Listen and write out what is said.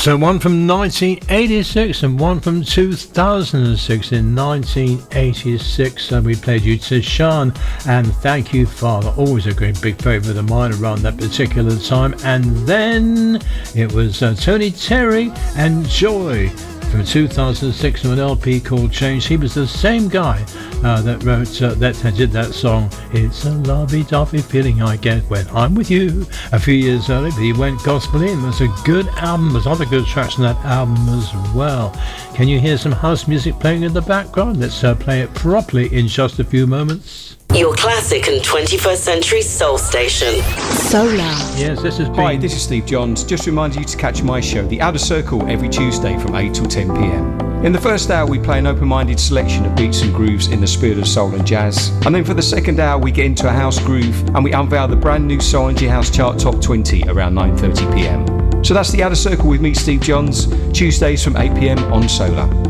So one from 1986 and one from 2006. In 1986 we played you Tashan and Thank You Father, always a great big favourite of mine around that particular time. And then it was Tony Terry and Joy from 2006 from an LP called Change. He was the same guy that wrote that did that song, It's a Lovey-Dovey Feeling I Get When I'm With You, a few years earlier, but he went gospel-y and it was a good album. There's other good tracks on that album as well. Can you hear some house music playing in the background? Let's play it properly in just a few moments. Your classic and 21st century soul station. Solar. Yes, this is Hi, this is Steve Johns. Just remind you to catch my show, The Outer Circle, every Tuesday from 8 till 10 p.m. In the first hour, we play an open-minded selection of beats and grooves in the spirit of soul and jazz. And then for the second hour, we get into a house groove and we unveil the brand new Soul and House Chart Top 20 around 9:30 p.m. So that's The Outer Circle with me, Steve Johns, Tuesdays from 8 p.m. on Solar.